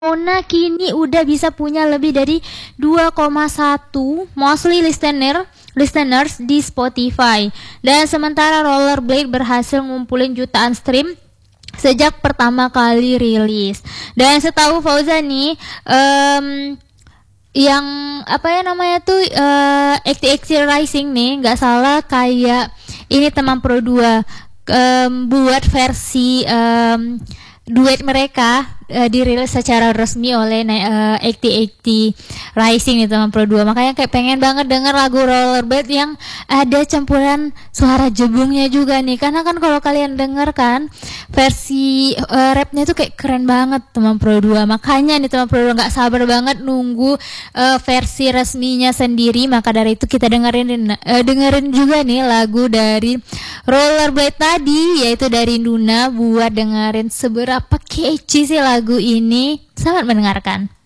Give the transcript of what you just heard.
Mona kini udah bisa punya lebih dari 2,1 mostly listeners di Spotify. Dan sementara Rollerblade berhasil ngumpulin jutaan stream sejak pertama kali rilis. Dan setahu Fauzan nih, yang apa ya namanya tuh XTX Rising nih, nggak salah kayak ini teman Pro 2 buat versi duet mereka dirilis secara resmi oleh XT Rising itu teman Pro 2. Makanya kayak pengen banget denger lagu Rollerblade yang ada campuran suara jebungnya juga nih, karena kan kalau kalian denger kan versi rapnya itu kayak keren banget teman Pro 2. Makanya nih teman Pro 2 nggak sabar banget nunggu versi resminya sendiri. Maka dari itu kita dengerin juga nih lagu dari Rollerblade tadi, yaitu dari Nuna, buat dengerin seberapa catchy sih lagu ini. Selamat mendengarkan.